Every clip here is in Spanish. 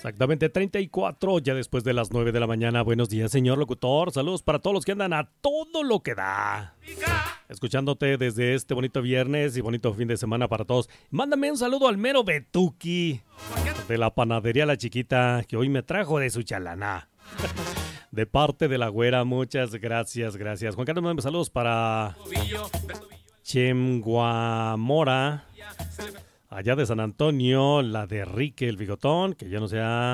Exactamente 34, ya después de las 9 de la mañana. Buenos días, señor locutor. Saludos para todos los que andan a todo lo que da. Escuchándote desde este bonito viernes y bonito fin de semana para todos. Mándame un saludo al mero Betuki de la panadería La Chiquita, que hoy me trajo de su chalana. De parte de la güera, muchas gracias, gracias. Juan Carlos, mándame saludos para Chemguamora, allá de San Antonio, la de Rique el Bigotón, que ya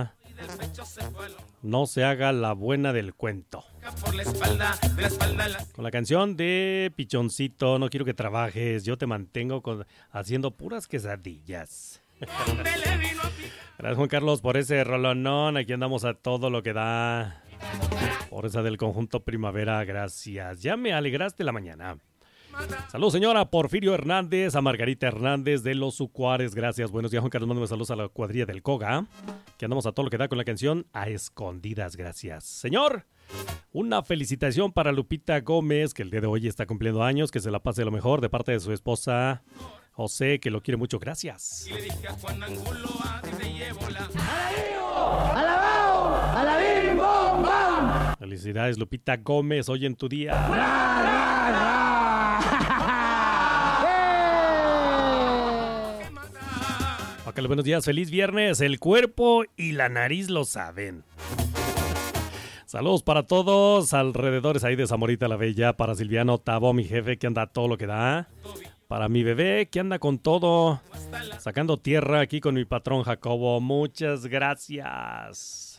no se haga la buena del cuento. Con la canción de Pichoncito, no quiero que trabajes, yo te mantengo haciendo puras quesadillas. Gracias, Juan Carlos, por ese rolonón. Aquí andamos a todo lo que da. Por esa del conjunto Primavera, gracias. Ya me alegraste la mañana. Saludos, señora Porfirio Hernández, a Margarita Hernández de Los Sucuares, gracias. Buenos días, Juan Carlos, mándame saludos a la cuadrilla del Coga, que andamos a todo lo que da con la canción A Escondidas, gracias. Señor, una felicitación para Lupita Gómez, que el día de hoy está cumpliendo años, que se la pase lo mejor de parte de su esposa José, que lo quiere mucho, gracias. Y le dije a Juan Angulo, a ti te llevo la... ¡Alabao! ¡Alabim, bom, bam! Felicidades, Lupita Gómez, hoy en tu día. ¡Ra, ra, ra! Bácale, buenos días, feliz viernes. El cuerpo y la nariz lo saben. Saludos para todos alrededores ahí de Zamorita la Bella. Para Silviano Tabo, mi jefe, que anda a todo lo que da. Para mi bebé, que anda con todo, sacando tierra aquí con mi patrón Jacobo. Muchas gracias.